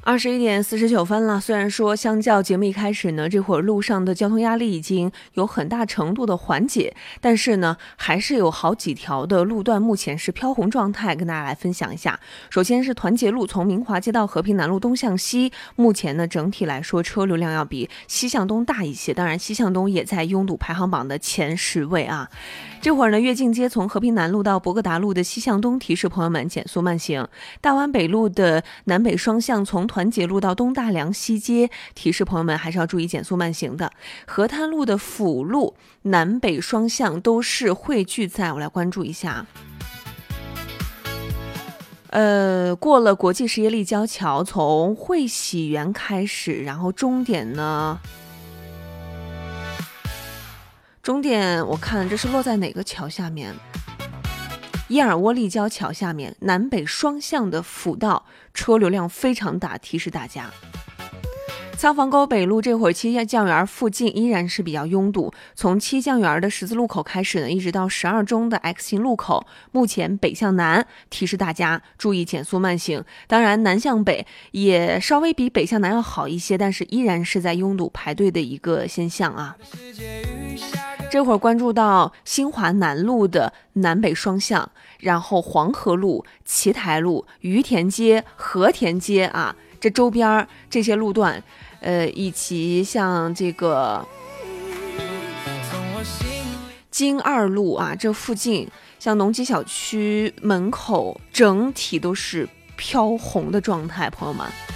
21点49分了。虽然说相较节目一开始呢，这会儿路上的交通压力已经有很大程度的缓解，但是呢，还是有好几条的路段目前是飘红状态，跟大家来分享一下。首先是团结路，从明华街到和平南路东向西，目前呢整体来说车流量要比西向东大一些，当然西向东也在拥堵排行榜的前10位啊。这会儿呢，越境街从和平南路到博格达路的西向东提示朋友们减速慢行；大湾北路的南北双向从团结路到东大梁西街提示朋友们还是要注意减速慢行的。河滩路的辅路南北双向都是汇聚在，我来关注一下。过了国际实业立交桥，从汇喜园开始，然后终点呢？终点我看这是落在哪个桥下面？伊尔沃立交桥下面，南北双向的辅道车流量非常大，提示大家。仓房沟北路这会儿七酱园附近依然是比较拥堵，从七酱园的十字路口开始呢，一直到12中的 X 型路口，目前北向南，提示大家注意减速慢行。当然南向北也稍微比北向南要好一些，但是依然是在拥堵排队的一个现象啊。这会儿关注到新华南路的南北双向，然后黄河路、奇台路、于田街、和田街啊，这周边这些路段，以及像这个京2路啊，这附近像农机小区门口整体都是飘红的状态，朋友们。